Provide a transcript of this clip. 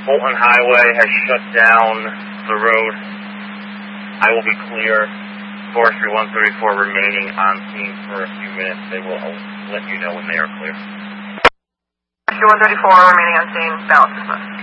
Fulton Highway has shut down the road. I will be clear. Forestry 134 remaining on scene for a few minutes. They will let you know when they are clear. Forestry 134 remaining on scene. Balance dismissed.